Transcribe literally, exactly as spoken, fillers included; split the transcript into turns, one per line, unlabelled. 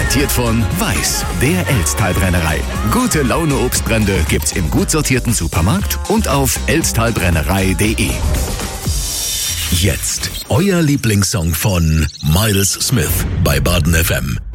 Präsentiert von Weiß, der Elsttalbrennerei. Gute Laune Obstbrände gibt's im gut sortierten Supermarkt und auf elsttalbrennerei punkt de. Jetzt euer Lieblingssong von Miles Smith bei Baden F M.